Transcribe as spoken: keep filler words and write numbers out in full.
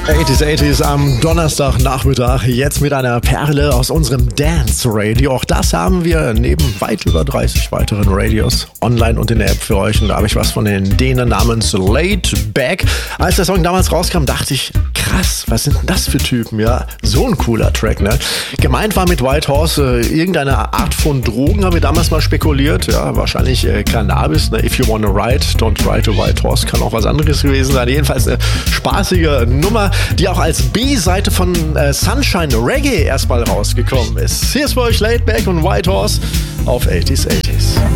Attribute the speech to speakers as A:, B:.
A: achtziger achtziger am Donnerstagnachmittag, jetzt mit einer Perle aus unserem Dance Radio. Auch das haben wir neben weit über dreißig weiteren Radios online und in der App für euch. Und da habe ich was von den Dänen namens Laid Back. Als der Song damals rauskam, dachte ich, krass, was sind denn das für Typen? Ja, so ein cooler Track, ne? Gemeint war mit White Horse äh, irgendeine Art von Drogen, haben wir damals mal spekuliert. Ja, wahrscheinlich äh, Cannabis, ne? If you wanna ride, don't ride a White Horse, kann auch was anderes gewesen sein. Jedenfalls eine spaßige Nummer, die auch als B-Seite von äh, Sunshine Reggae erstmal rausgekommen ist. Hier ist für euch Laid Back und White Horse auf achtziger achtziger.